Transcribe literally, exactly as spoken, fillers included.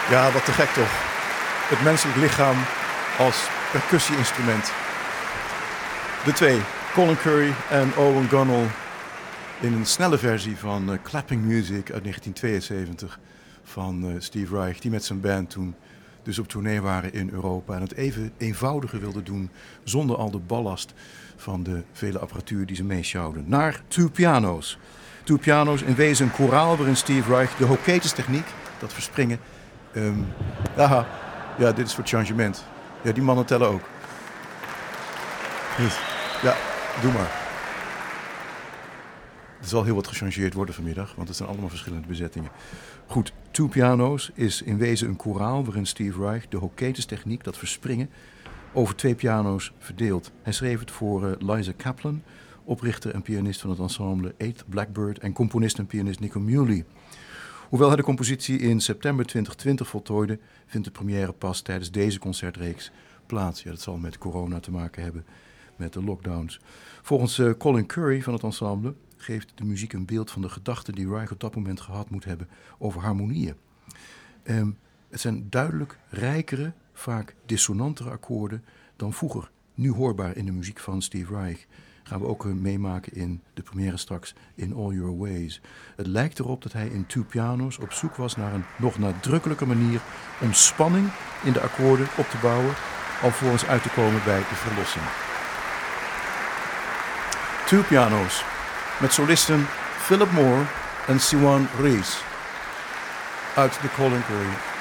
Ja, wat te gek toch. Het menselijk lichaam als percussie-instrument. De twee, Colin Currie en Owen Gunnell, in een snelle versie van uh, Clapping Music uit negentien tweeënzeventig van uh, Steve Reich, die met zijn band toen dus op tournee waren in Europa en het even eenvoudiger wilden doen zonder al de ballast van de vele apparatuur die ze meesjouwden. Naar Two Piano's. Two Piano's, in wezen een koraal waarin Steve Reich de Hoketes techniek, dat verspringen. Um, aha, ja, dit is voor het changement. Ja, die mannen tellen ook. Dus, ja, doe maar. Er zal heel wat gechangeerd worden vanmiddag, want het zijn allemaal verschillende bezettingen. Goed, Two Piano's is in wezen een koraal waarin Steve Reich de Hoketes techniek, dat verspringen, over twee piano's verdeelt. Hij schreef het voor uh, Liza Kaplan, oprichter en pianist van het ensemble Eighth Blackbird en componist en pianist Nico Muhly. Hoewel hij de compositie in september twintig twintig voltooide, vindt de première pas tijdens deze concertreeks plaats. Ja, dat zal met corona te maken hebben, met de lockdowns. Volgens uh, Colin Currie van het ensemble geeft de muziek een beeld van de gedachten die Reich op dat moment gehad moet hebben over harmonieën. Um, het zijn duidelijk rijkere, vaak dissonantere akkoorden dan vroeger, nu hoorbaar in de muziek van Steve Reich. Gaan we ook uh, meemaken in de première straks in All Your Ways. Het lijkt erop dat hij in Two Piano's op zoek was naar een nog nadrukkelijke manier om spanning in de akkoorden op te bouwen, alvorens uit te komen bij de verlossing. Two Piano's met solisten Philip Moore en Siwan Rees uit de Colin Currie